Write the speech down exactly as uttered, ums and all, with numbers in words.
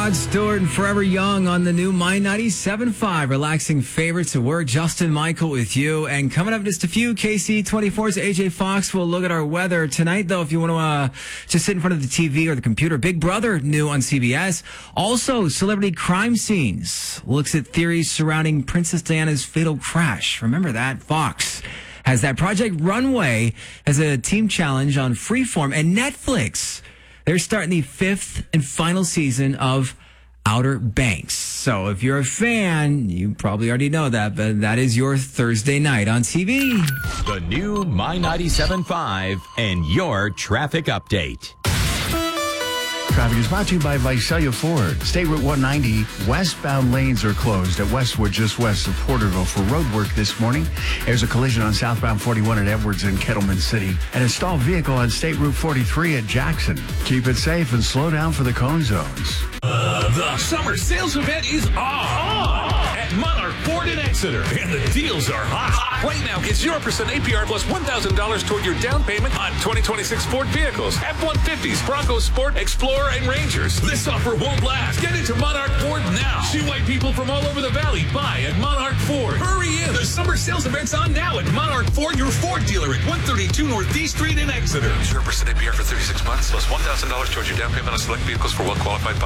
Rod Stewart and Forever Young on the new My ninety-seven point five. Relaxing favorites at work. Justin Michael with you. And coming up in just a few, K C twenty-four's A J Fox will look at our weather tonight, though, if you want to uh, just sit in front of the T V or the computer. Big Brother new on C B S. Also, celebrity crime scenes. Looks at theories surrounding Princess Diana's fatal crash. Remember that? Fox has that. Project Runway as a team challenge on Freeform. And Netflix, they're starting the fifth and final season of Outer Banks. So if you're a fan, you probably already know that, but that is your Thursday night on T V. The new My ninety-seven point five and your traffic update. Traffic is brought to you by Visalia Ford. State Route one ninety, westbound lanes are closed at Westwood, just west of Porterville for road work this morning. There's a collision on southbound forty-one at Edwards in Kettleman City, and a stalled vehicle on State Route forty-three at Jackson. Keep it safe and slow down for the cone zones. Uh, the summer sales event is on, on at Monarch Ford in Exeter, and the deals are hot. Right now, get zero percent A P R plus one thousand dollars toward your down payment on twenty twenty-six Ford vehicles, F one fifties, Bronco Sport, Explorer, and Rangers. This offer won't last. Get into Monarch Ford now. See white people from all over the valley buy at Monarch Ford. Hurry in. The summer sales event's on now at Monarch Ford, your Ford dealer at one thirty-two Northeast Street in Exeter. zero percent A P R for thirty-six months plus one thousand dollars towards your down payment on select vehicles for well-qualified buyers.